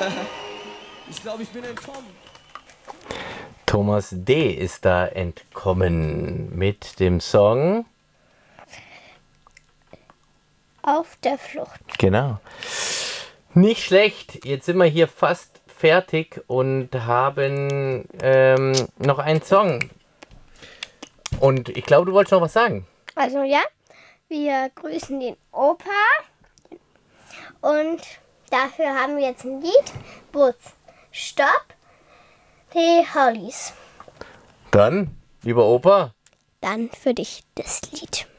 Ich glaube, ich bin entkommen. Thomas D. ist da entkommen mit dem Song. Auf der Flucht. Genau. Nicht schlecht. Jetzt sind wir hier fast fertig und haben noch einen Song. Und ich glaube, du wolltest noch was sagen. Also ja, wir grüßen den Opa und dafür haben wir jetzt ein Lied. Bus, Stopp, die Hollies. Dann, lieber Opa. Dann für dich das Lied.